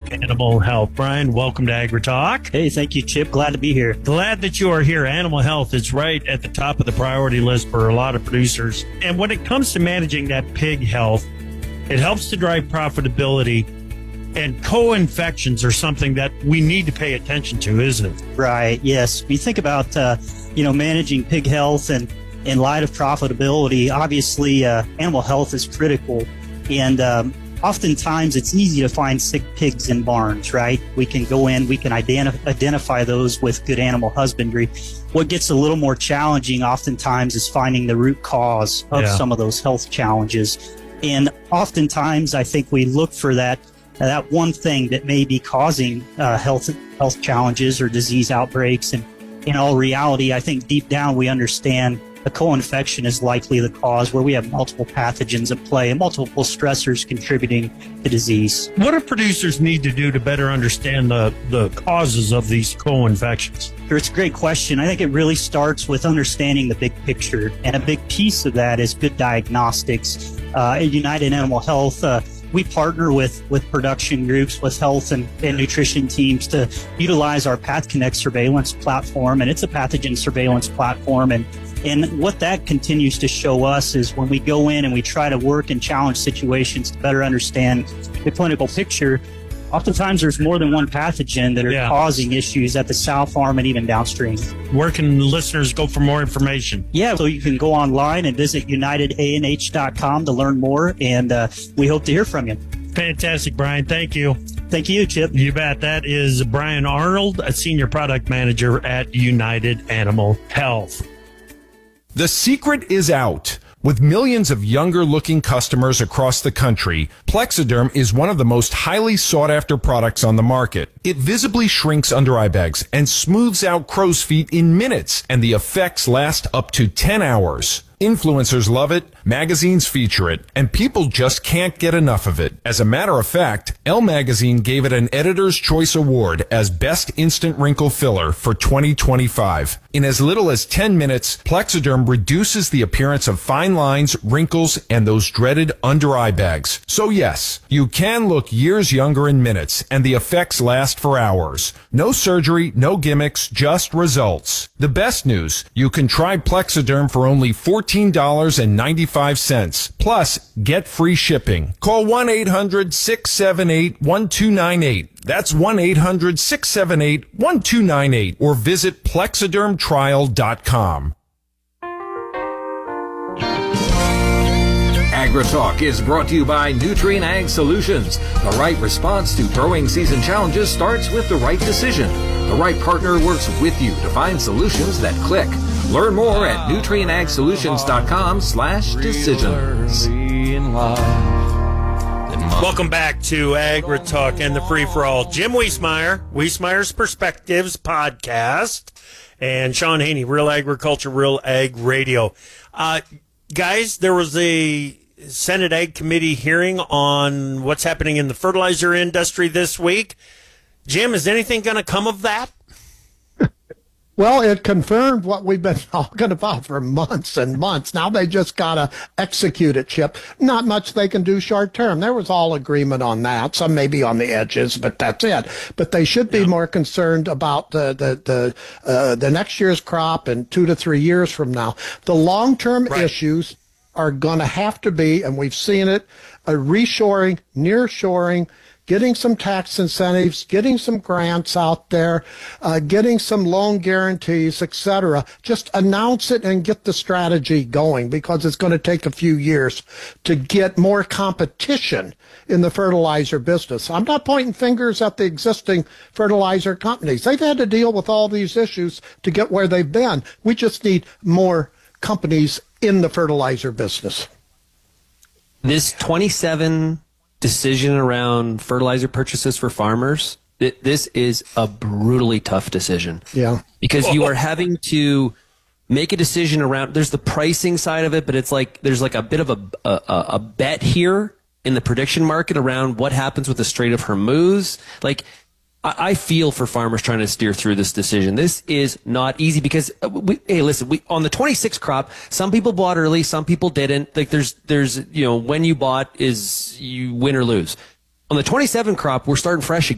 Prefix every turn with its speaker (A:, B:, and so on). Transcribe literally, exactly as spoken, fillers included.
A: Animal Health. Brian, welcome to AgriTalk.
B: Hey, thank you, Chip. Glad to be here.
A: Glad that you are here. Animal health is right at the top of the priority list for a lot of producers. And when it comes to managing that pig health, it helps to drive profitability. And co-infections are something that we need to pay attention to, isn't it?
B: Right, yes. We think about, uh, you know, managing pig health and in light of profitability, obviously uh, animal health is critical. And um, oftentimes it's easy to find sick pigs in barns, right? We can go in, we can identi- identify those with good animal husbandry. What gets a little more challenging oftentimes is finding the root cause of
A: Yeah.
B: some of those health challenges. And oftentimes I think we look for that that one thing that may be causing uh, health health challenges or disease outbreaks. And in all reality, I think deep down we understand a co-infection is likely the cause, where we have multiple pathogens at play and multiple stressors contributing to disease.
A: What do producers need to do to better understand the, the causes of these co-infections?
B: It's a great question. I think it really starts with understanding the big picture. And a big piece of that is good diagnostics. Uh, at United Animal Health, uh, we partner with, with production groups, with health and, and nutrition teams to utilize our PathConnect surveillance platform. And it's a pathogen surveillance platform. And And what that continues to show us is when we go in and we try to work in challenge situations to better understand the clinical picture, oftentimes there's more than one pathogen that are
A: Yeah.
B: causing issues at the sow farm and even downstream.
A: Where can listeners go for more information?
B: Yeah, so you can go online and visit united a n h dot com to learn more, and uh, we hope to hear from you.
A: Fantastic, Brian. Thank you.
B: Thank you, Chip.
A: You bet. That is Brian Arnold, a senior product manager at United Animal Health.
C: The secret is out. With millions of younger-looking customers across the country, Plexiderm is one of the most highly sought-after products on the market. It visibly shrinks under eye bags and smooths out crow's feet in minutes, and the effects last up to ten hours. Influencers love it, magazines feature it, and people just can't get enough of it. As a matter of fact, Elle Magazine gave it an Editor's Choice Award as Best Instant Wrinkle Filler for twenty twenty-five. In as little as ten minutes, Plexiderm reduces the appearance of fine lines, wrinkles, and those dreaded under-eye bags. So yes, you can look years younger in minutes, and the effects last for hours. No surgery, no gimmicks, just results. The best news, you can try Plexiderm for only fourteen dollars and ninety-five cents. Plus, get free shipping. Call one eight hundred six seven eight one two nine eight. That's one eight hundred six seven eight one two nine eight. Or visit plexiderm trial dot com.
D: AgriTalk is brought to you by Nutrien Ag Solutions. The right response to growing season challenges starts with the right decision. The right partner works with you to find solutions that click. Learn more at nutrien ag solutions dot com slash decisions.
A: Welcome back to AgriTalk and the Free For All. Jim Wiesmeyer, Wiesmeyer's Perspectives podcast, and Sean Haney, Real Agriculture, Real Ag Radio. Uh, guys, there was a Senate Ag Committee hearing on what's happening in the fertilizer industry this week. Jim, is anything going to come of that?
E: Well, it confirmed what we've been talking about for months and months. Now they just got to execute it, Chip. Not much they can do short term. There was all agreement on that. Some maybe on the edges, but that's it. But they should be yeah. more concerned about the the the, uh, the next year's crop and two to three years from now. The long-term right. issues are going to have to be, and we've seen it, a reshoring, nearshoring, getting some tax incentives, getting some grants out there, uh, getting some loan guarantees, et cetera. Just announce it and get the strategy going, because it's going to take a few years to get more competition in the fertilizer business. I'm not pointing fingers at the existing fertilizer companies. They've had to deal with all these issues to get where they've been. We just need more companies in the fertilizer business.
F: This twenty-seven decision around fertilizer purchases for farmers, it, this is a brutally tough decision.
E: Yeah.
F: Because you are having to make a decision around, there's the pricing side of it, but it's like, there's like a bit of a, a, a bet here in the prediction market around what happens with the Strait of Hormuz. Like, I feel for farmers trying to steer through this decision. This is not easy because, we, hey, listen, we, on the twenty-six crop, some people bought early, some people didn't. Like there's, there's, you know, when you bought is you win or lose. On the twenty-seven crop, we're starting fresh again.